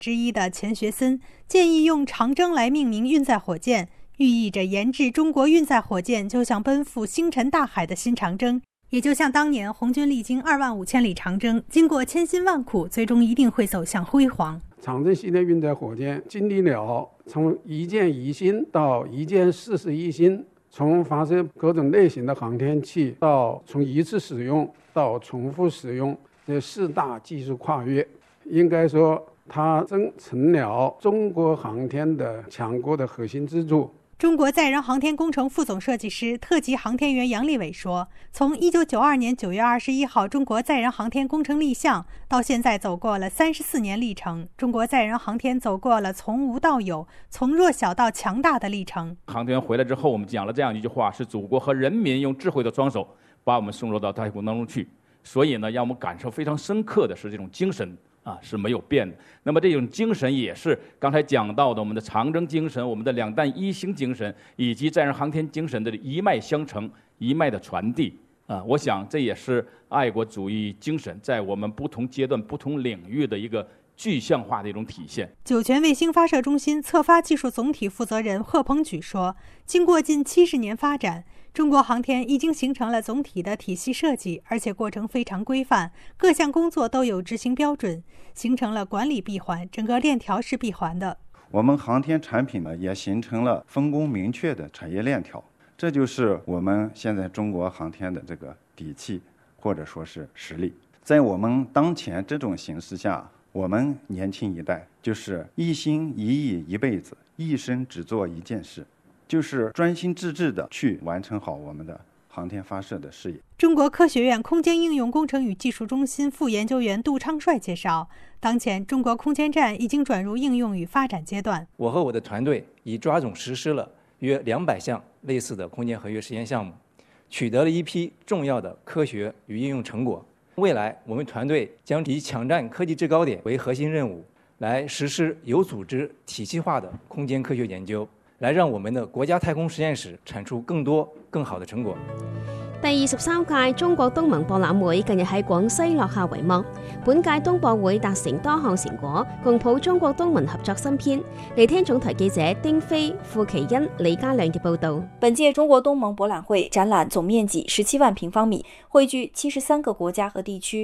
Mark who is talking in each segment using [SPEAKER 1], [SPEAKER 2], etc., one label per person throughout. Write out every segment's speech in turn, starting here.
[SPEAKER 1] 之一的钱学森建议用长征来命名运载火箭，寓意着研制中国运载火箭就像奔赴星辰大海的新长征，也就像当年红军历经25000千里长征，经过千辛万苦，最终一定会走向辉煌。
[SPEAKER 2] 长征系列运载火箭经历了从一箭一星到一箭41星，从发射各种类型的航天器到从一次使用到重复使用，这4大技术跨越，应该说它真成了中国航天的强国的核心支柱。
[SPEAKER 1] 中国载人航天工程副总设计师、特级航天员杨利伟说，从1992年9月21号中国载人航天工程立项到现在走过了34年历程，中国载人航天走过了从无到有、从弱小到强大的历程。
[SPEAKER 3] 航天员回来之后，我们讲了这样一句话，是祖国和人民用智慧的双手把我们送入到太空当中去。所以呢，让我们感受非常深刻的是这种精神是没有变的。那么这种精神也是刚才讲到的我们的长征精神、我们的2弹1星精神以及载人航天精神的一脉相承、一脉的传递我想这也是爱国主义精神在我们不同阶段、不同领域的一个具象化的一种体现。
[SPEAKER 1] 酒泉卫星发射中心测发技术总体负责人贺鹏举说，经过近70年发展，中国航天已经形成了总体的体系设计，而且过程非常规范，各项工作都有执行标准，形成了管理闭环，整个链条是闭环的。
[SPEAKER 4] 我们航天产品呢，也形成了分工明确的产业链条，这就是我们现在中国航天的这个底气，或者说是实力。在我们当前这种形势下，我们年轻一代就是一心一意一辈子，一生只做一件事，就是专心致志地去完成好我们的航天发射的事业。
[SPEAKER 1] 中国科学院空间应用工程与技术中心副研究员杜昌帅介绍，当前中国空间站已经转入应用与发展阶段。
[SPEAKER 5] 我和我的团队已抓紧实施了约200项类似的空间合约实验项目，取得了一批重要的科学与应用成果。未来我们团队将以抢占科技制高点为核心任务，来实施有组织、体系化的空间科学研究，來讓我們的國家太空實驗室產出更多更好的成果。
[SPEAKER 6] 第23屆中國東盟博覽會近日喺廣西落下帷幕。本屆東博會達成多項成果，共譜中國東盟合作新篇。嚟聽總台記者丁飛、傅其欣、李家亮嘅報導。
[SPEAKER 7] 本屆中國東盟博覽會展覽總面積17萬平方米，匯聚73個國家和地區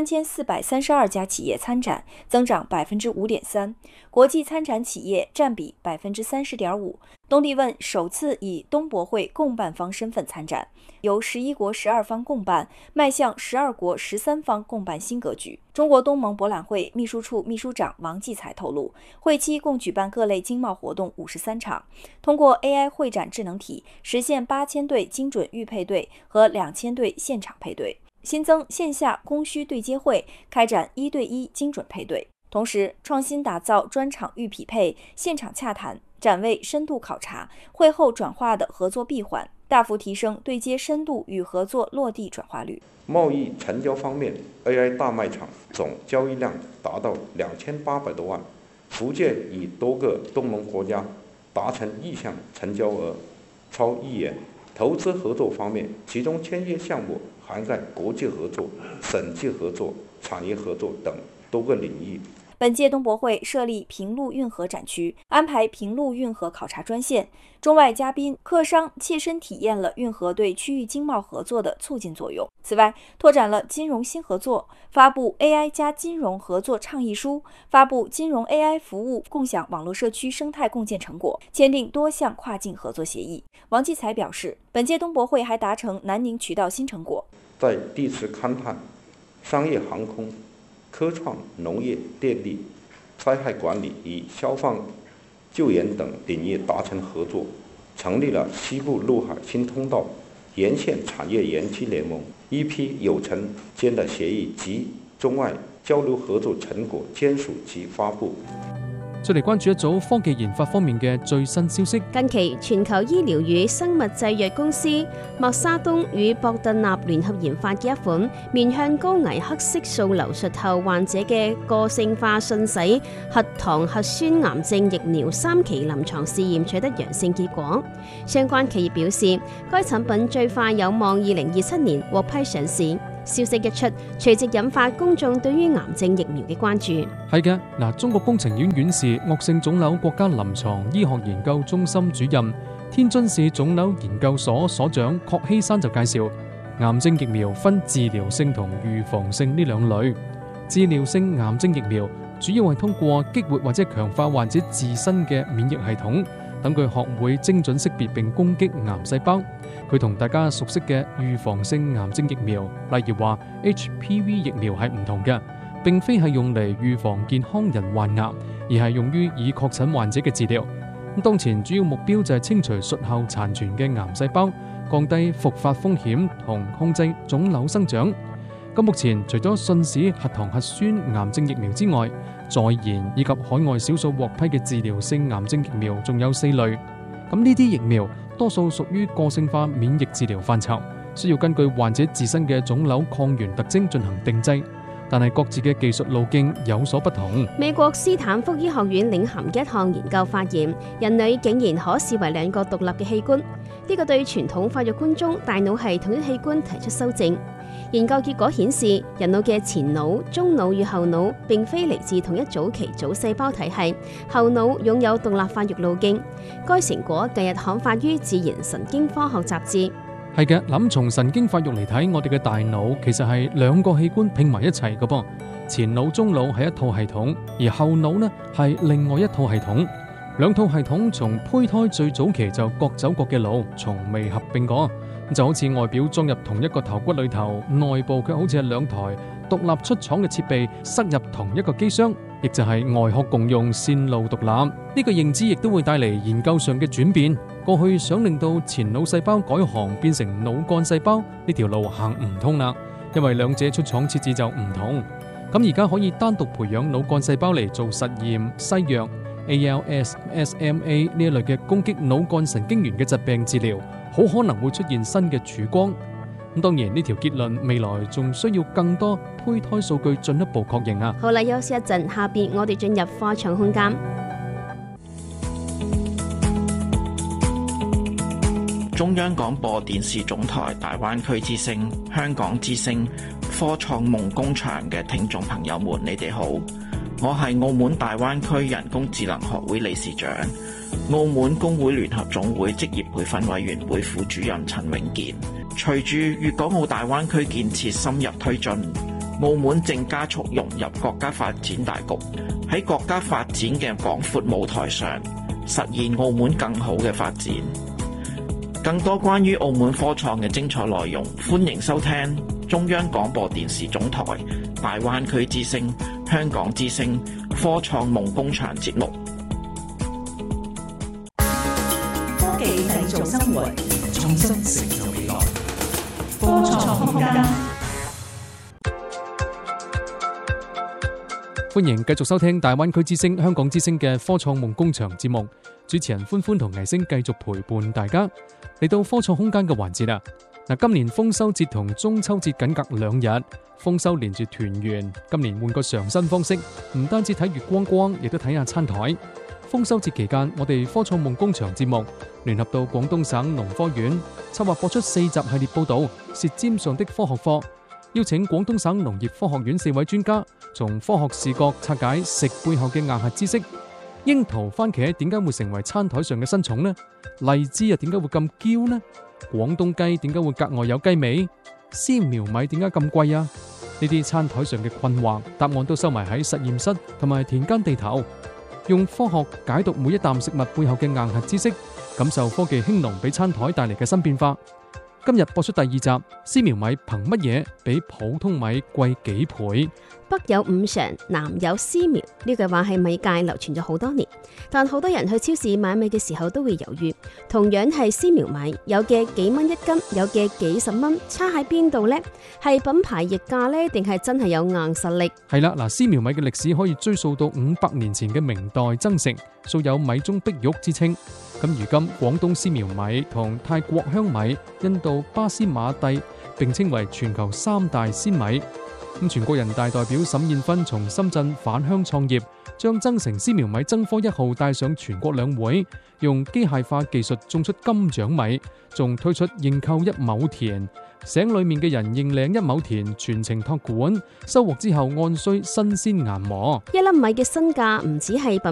[SPEAKER 7] ，3432家企業參展，增長5.3%，國際參展企業佔比30.5%。東帝汶首次以東博會共辦方身份參展，由11國12方共辦，邁向12國13方共辦新格局。中國東盟博覽會秘書處秘書長王繼才透露，會期共舉辦各類經貿活動53場，通過 AI 會展智能體，實現8000對精準預配對和2000對現場配對，新增線下供需對接會，開展1對1精準配對。同時，創新打造專場預匹配、現場洽談、展位深度考察、會後轉化的合作閉環，大幅提升對接深度與合作落地轉化率。
[SPEAKER 8] 貿易成交方面 ，AI 大賣場總交易量達到2800多萬，福建與多個東盟國家達成意向成交額超1億元。投資合作方面，其中簽約項目涵蓋國際合作、省際合作、產業合作等多個領域。
[SPEAKER 7] 本屆東博會設立平陸運河展區，安排平陸運河考察專線，中外嘉賓、客商切身體驗了運河對區域經貿合作的促進作用。此外，拓展了金融新合作，發布 AI 加金融合作倡議書，發布金融 AI 服務共享網絡社區生態共建成果，簽訂多項跨境合作協議。王繼才表示，本屆東博會還達成南寧渠道新成果，
[SPEAKER 8] 在地磁勘探、商業航空、科創、農業、電力、災害管理與消防救援等領域達成合作，成立了西部陸海新通道沿線產業園區聯盟，一批有成間的協議及中外交流合作成果簽署及發布。
[SPEAKER 9] 再嚟關注一組科技研發方面嘅最新消息。
[SPEAKER 6] 近期，全球醫療與生物製藥公司默沙東與博特納聯合研發嘅一款面向高危黑色素流術後患者嘅個性化信使核糖核酸癌症疫苗3期臨床試驗取得陽性結果。相關企業表示，該產品最快有望2027年獲批上市。 消息一出，隨即引發公眾對於癌症疫苗嘅關注。
[SPEAKER 9] 係嘅，嗱，中國工程院院士、鄂姓腫瘤國家臨床醫學研究中心主任、天津市腫瘤研究所所長郝希山就介紹，癌症疫苗分治療性同預防性呢兩類。治療性癌症疫苗主要係通過激活或者強化患者自身嘅免疫系統，等佢學會精準識別並攻擊癌細胞。佢同大家熟悉嘅預防性癌症疫苗，例如話 HPV 疫苗係唔同嘅，並非係用嚟預防健康人患癌，而係用於已確診患者嘅治療。咁當前主要目標就係清除術後殘存嘅癌細胞，降低復發風險同控制腫瘤生長。咁目前除咗信使核糖核酸癌症疫苗之外，在研以及海外少數獲批嘅治療性癌症疫苗仲有4類。咁呢啲疫苗多數屬於個性化免疫治療範疇，需要根據患者自身嘅腫瘤抗原特徵進行定製，但係各自嘅技術路徑有所不同。
[SPEAKER 6] 美國斯坦福醫學院領銜嘅一項研究發現，人類竟然可視為2個獨立嘅器官，呢個對傳統發育觀中大腦係同一器官提出修正。研究結果顯示，人腦嘅前腦、中腦與後腦並非嚟自同一早期組細胞體系，後腦擁有獨立發育路徑。該成果近日刊發於《自然神經科學雜誌》。
[SPEAKER 9] 係嘅，諗從神經發育嚟睇，我哋嘅大腦其實係2個器官拼埋一齊嘅噃。前腦、中腦係一套系統，而後腦呢係另外一套系統。2套系統從胚胎最早期就各走各嘅路，從未合併過。就好似外表裝入同一個頭骨裏頭，內部卻好似係2台獨立出廠嘅設備塞入同一個機箱，亦就係外殼共用、線路獨立。呢個認知亦都會帶嚟研究上嘅轉變。過去想令到前腦細胞改行變成腦幹細胞，呢條路行唔通啦，因為2者出廠設置就唔同。咁而家可以單獨培養腦幹細胞嚟做實驗、西藥、ALS、SMA 呢一類嘅攻擊腦幹神經元嘅疾病治療，好可能會出現新嘅曙光。咁當然呢條結論未來仲需要更多胚胎數據進一步確認啊。
[SPEAKER 6] 好啦，休息一陣，下邊我哋進入科創空間。
[SPEAKER 10] 中央廣播電視總台大灣區之聲、香港之聲、科創夢工場嘅聽眾朋友們，你哋好，我係澳門大灣區人工智能學會理事長、澳門工會聯合總會職業培訓委員會副主任陳永健。隨住粵港澳大灣區建設深入推進，澳門正加速融入國家發展大局，喺國家發展嘅廣闊舞台上，實現澳門更好嘅發展。更多關於澳門科創嘅精彩內容，歡迎收聽中央廣播電視總台大灣區之聲、香港之聲科創夢工場節目。
[SPEAKER 11] 科技製造生活，創新成就未來。科創空間。
[SPEAKER 9] 歡迎繼續收聽大灣區之聲、香港之聲嘅科創夢工場節目。主持人歡歡同倪星繼續陪伴大家嚟到科創空間嘅環節啦。嗱，今年豐收節同中秋節僅隔2日，豐收連住團圓，今年換個嘗新方式，唔單止睇月光光，亦都睇下餐台。豐收節期間，我哋科創夢工場節目聯合到廣東省農科院，策劃播出4集系列報道《舌尖上的科學課》，邀請廣東省農業科學院4位專家，從科學視角拆解食背後嘅硬核知識。櫻桃、番茄點解會成為餐台上嘅新寵呢？荔枝又點解會咁嬌呢？廣東雞點解會格外有雞味？絲苗米點解咁貴啊？呢啲餐台上嘅困惑，答案都收埋喺實驗室同埋田間地頭，用科學解讀每一啖食物背後嘅硬核知識，感受科技興農俾餐台帶嚟嘅新變化。今日播出第2集，絲苗米憑乜嘢比普通米貴幾倍？
[SPEAKER 6] 北有五常，南有絲苗，呢句話喺米界流傳咗好多年，但好多人去超市買米嘅時候都會猶豫。同樣係絲苗米，有嘅幾蚊一斤，有嘅幾十蚊，差喺邊度呢？係品牌溢價呢，定係真係有硬實力？
[SPEAKER 9] 係啦，嗱，絲苗米嘅歷史可以追溯到500年前嘅明代增城，素有米中碧玉之稱。咁如今廣東絲苗米同泰國香米、印度巴斯馬蒂並稱為全球3大鮮米。呢全國人大代表沈燕芬從深圳返鄉創業，將增城絲苗米增科1號帶上全國兩會，用機械化技術種出金獎米，仲推出認購1畝田，省裡面嘅人認領1畝田，全程託管，收穫之後按需新鮮研磨。
[SPEAKER 6] 1粒米嘅身價唔止係品